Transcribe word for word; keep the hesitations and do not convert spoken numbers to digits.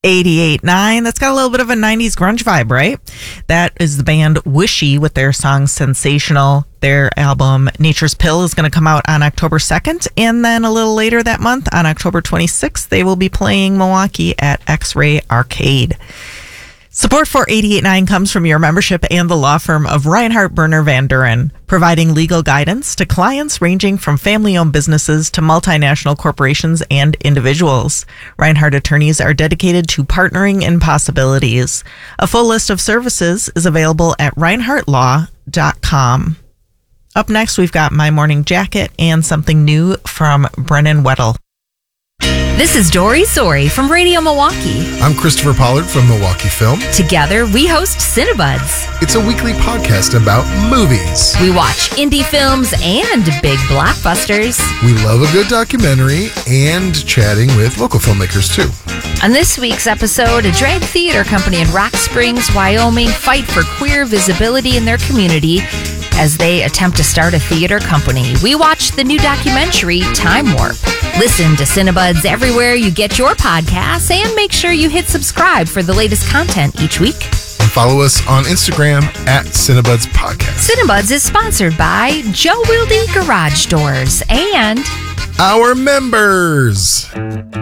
eighty-eight point nine. That's got a little bit of a nineties grunge vibe, right? That is the band Wishy with their song Sensational. Their album Nature's Pill is going to come out on October second. And then a little later that month, on October twenty-sixth, they will be playing Milwaukee at X-Ray Arcade. Support for eighty-eight point nine comes from your membership and the law firm of Reinhardt Berner Van Duren, providing legal guidance to clients ranging from family-owned businesses to multinational corporations and individuals. Reinhardt attorneys are dedicated to partnering in possibilities. A full list of services is available at reinhardt law dot com. Up next, we've got My Morning Jacket and something new from Brennan Weddle. This is Dory Sori from Radio Milwaukee. I'm Christopher Pollard from Milwaukee Film. Together, we host Cinebuds. It's a weekly podcast about movies. We watch indie films and big blockbusters. We love a good documentary and chatting with local filmmakers, too. On this week's episode, a drag theater company in Rock Springs, Wyoming, fight for queer visibility in their community as they attempt to start a theater company. We watch the new documentary, Time Warp. Listen to Cinebuds everywhere you get your podcasts, and make sure you hit subscribe for the latest content each week. And follow us on Instagram at Cinebuds Podcast. Cinebuds is sponsored by Joe Wilde Garage Doors and our members.